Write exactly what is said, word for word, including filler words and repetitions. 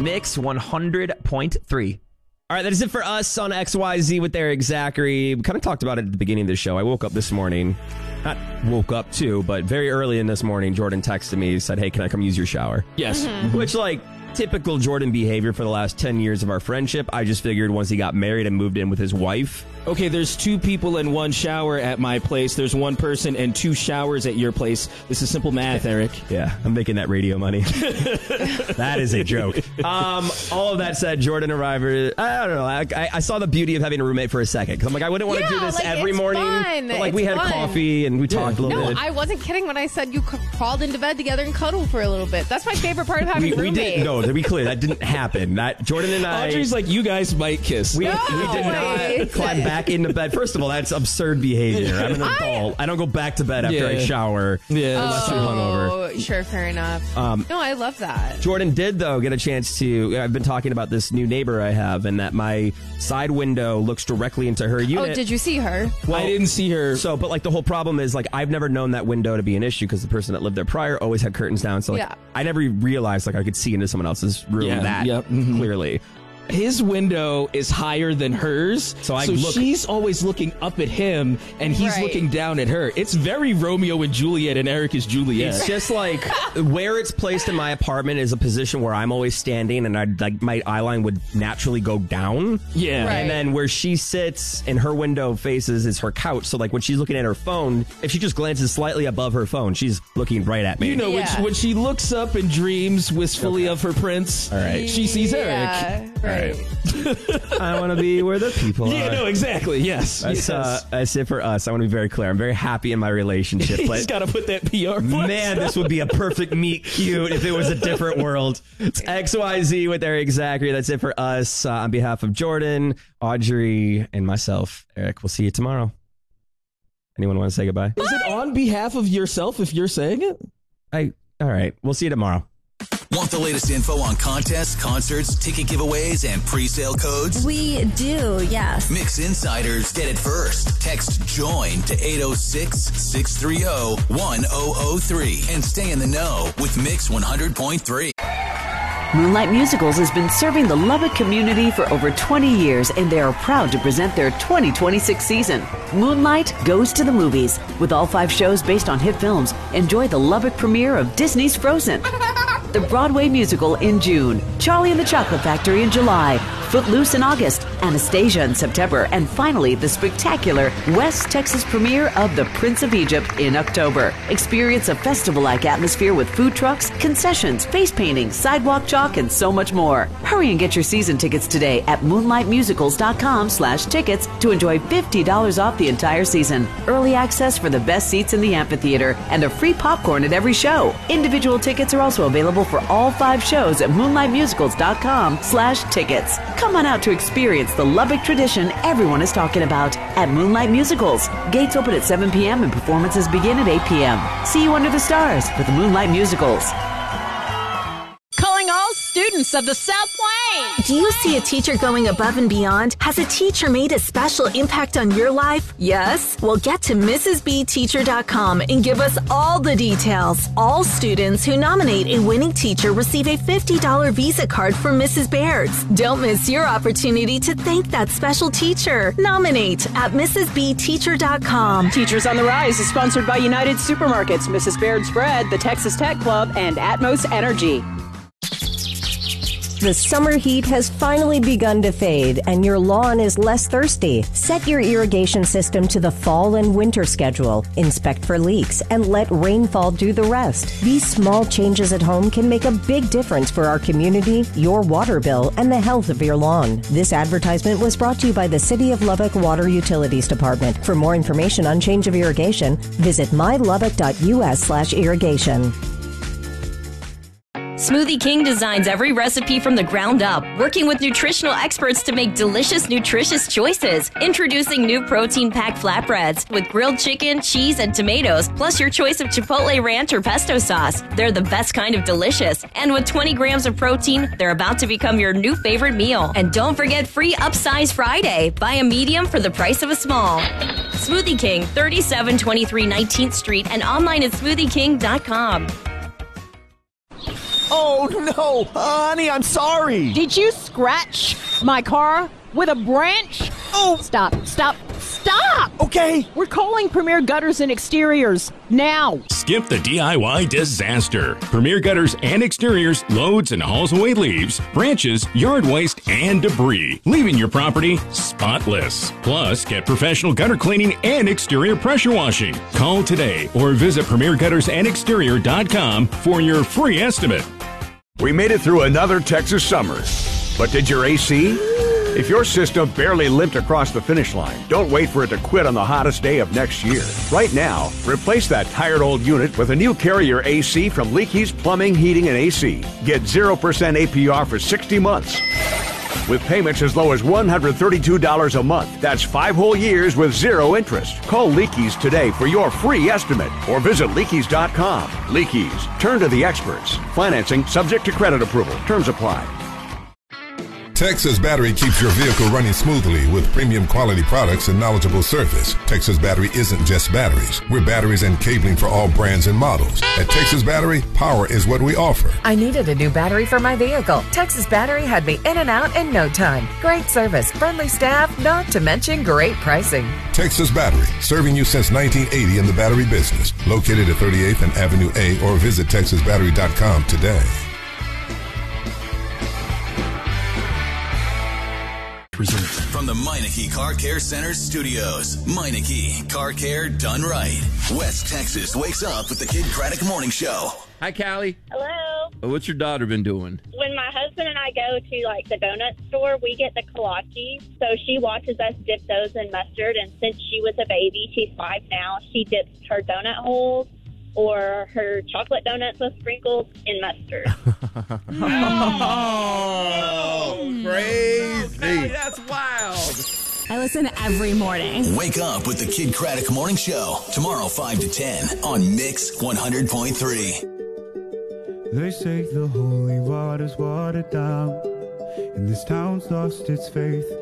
Mix one hundred point three. All right, that is it for us on X Y Z with Eric Zachary. We kind of talked about it at the beginning of the show. I woke up this morning. Not woke up too, but very early in this morning, Jordan texted me, said, hey, can I come use your shower? Yes. Mm-hmm. Which, like, typical Jordan behavior for the last ten years of our friendship. I just figured once he got married and moved in with his wife. Okay, there's two people in one shower at my place. There's one person and two showers at your place. This is simple math, Eric. Yeah, I'm making that radio money. That is a joke. Um, all of that said, Jordan arrived. I don't know. I, I, I saw the beauty of having a roommate for a second. Because I'm like, I wouldn't want to Yeah, do this like, every it's morning. fun. But like, It's we had fun. coffee and we talked a little No, bit. I wasn't kidding when I said you c- crawled into bed together and cuddled for a little bit. That's my favorite part of having we, we roommates. didn't. No, to be clear, that didn't happen. That Jordan and I. Audrey's like, you guys might kiss. We, No, we did wait. not climb back into bed. First of all, that's absurd behavior. I'm an adult. I, I don't go back to bed after Yeah. I shower. Yeah. Unless you're hungover. Oh, sure, fair enough. Um, no, I love that. Jordan did, though, get a chance to... I've been talking about this new neighbor I have, and that my side window looks directly into her unit. Oh, did you see her? Well, I didn't see her. So, but like the whole problem is, like, I've never known that window to be an issue because the person that lived there prior always had curtains down. So, like, Yeah. I never realized, like, I could see into someone else's room Yeah, that yep, mhm. clearly. His window is higher than hers, So I so look- she's always looking up at him, and he's Right. looking down at her. It's very Romeo and Juliet, and Eric is Juliet. It's just like where it's placed in my apartment is a position where I'm always standing, and I like my eye line would naturally go down. yeah. Right. And then where she sits and her window faces is her couch. So like when she's looking at her phone, if she just glances slightly above her phone, she's looking right at me. You know, when, Yeah. she, when she looks up and dreams wistfully of her prince, All right. she sees Eric. Yeah, right. I want to be where the people Yeah, are. no, exactly. Yes. That's, yes. uh, that's it for us. I want to be very clear. I'm very happy in my relationship. He's But got to put that P R. voice man, on. this would be a perfect meet cute if it was a different world. It's X Y Z with Eric Zachary. That's it for us. Uh, on behalf of Jordan, Audrey, and myself, Eric, we'll see you tomorrow. Anyone want to say goodbye? Is it on behalf of yourself if you're saying it? I. All right. We'll see you tomorrow. Want the latest info on contests, concerts, ticket giveaways, and pre-sale codes? We do, yes. Mix Insiders get it first. Text JOIN to eight oh six, six three oh, one oh oh three and stay in the know with Mix one hundred point three. Moonlight Musicals has been serving the Lubbock community for over twenty years, and they are proud to present their twenty twenty-six season. Moonlight Goes to the Movies. With all five shows based on hit films, enjoy the Lubbock premiere of Disney's Frozen, the Broadway musical in June, Charlie and the Chocolate Factory in July, Footloose in August, Anastasia in September, and finally the spectacular West Texas premiere of The Prince of Egypt in October. Experience a festival-like atmosphere with food trucks, concessions, face painting, sidewalk chalk, and so much more. Hurry and get your season tickets today at moonlightmusicals.com slash tickets to enjoy fifty dollars off the entire season, early access for the best seats in the amphitheater, and a free popcorn at every show. Individual tickets are also available for all five shows at moonlightmusicals.com slash tickets. Come on out to experience the Lubbock tradition everyone is talking about at Moonlight Musicals. Gates open at seven p.m. and performances begin at eight p.m. See you under the stars with the Moonlight Musicals. Calling all students of the South Plains. Do you see a teacher going above and beyond? Has a teacher made a special impact on your life? Yes? Well, get to Missus B Teacher dot com and give us all the details. All students who nominate a winning teacher receive a fifty dollars Visa card from Missus Baird's. Don't miss your opportunity to thank that special teacher. Nominate at Missus B Teacher dot com. Teachers on the Rise is sponsored by United Supermarkets, Missus Baird's Bread, the Texas Tech Club, and Atmos Energy. The summer heat has finally begun to fade, and your lawn is less thirsty. Set your irrigation system to the fall and winter schedule. Inspect for leaks and let rainfall do the rest. These small changes at home can make a big difference for our community, your water bill, and the health of your lawn. This advertisement was brought to you by the City of Lubbock Water Utilities Department. For more information on change of irrigation, visit my lubbock dot u s slash irrigation. Smoothie King designs every recipe from the ground up, working with nutritional experts to make delicious, nutritious choices. Introducing new protein-packed flatbreads with grilled chicken, cheese, and tomatoes, plus your choice of Chipotle ranch or pesto sauce. They're the best kind of delicious. And with twenty grams of protein, they're about to become your new favorite meal. And don't forget free Upsize Friday. Buy a medium for the price of a small. Smoothie King, thirty-seven twenty-three nineteenth Street, and online at smoothie king dot com. Oh, no. Honey, I'm sorry. Did you scratch my car with a branch? Oh. Stop, stop, stop. Okay. We're calling Premier Gutters and Exteriors now. Skip the D I Y disaster. Premier Gutters and Exteriors loads and hauls away leaves, branches, yard waste, and debris, leaving your property spotless. Plus, get professional gutter cleaning and exterior pressure washing. Call today or visit premier gutters and exterior dot com for your free estimate. We made it through another Texas summer. But did your A C? If your system barely limped across the finish line, don't wait for it to quit on the hottest day of next year. Right now, replace that tired old unit with a new Carrier A C from Leakey's Plumbing, Heating, and A C. Get zero percent A P R for sixty months. With payments as low as one hundred thirty-two dollars a month. That's five whole years with zero interest. Call Leakey's today for your free estimate or visit leakeys dot com. Leakey's, turn to the experts. Financing subject to credit approval. Terms apply. Texas Battery keeps your vehicle running smoothly with premium quality products and knowledgeable service. Texas Battery isn't just batteries. We're batteries and cabling for all brands and models. At Texas Battery, power is what we offer. I needed a new battery for my vehicle. Texas Battery had me in and out in no time. Great service, friendly staff, not to mention great pricing. Texas Battery, serving you since nineteen eighty in the battery business. Located at thirty-eighth and Avenue A or visit texas battery dot com today. From the Meineke Car Care Center studios, Meineke Car Care done right. West Texas wakes up with the Kid Craddock Morning Show. Hi, Callie. Hello. What's your daughter been doing? When my husband and I go to like the donut store, we get the kolaches. So she watches us dip those in mustard. And since she was a baby, she's five now, she dips her donut holes or her chocolate donuts with sprinkles in mustard. Oh, crazy. That's wild. I listen every morning. Wake up with the Kid Craddock Morning Show. Tomorrow, five to ten on Mix one hundred point three. They say the holy water's watered down, and this town's lost its faith.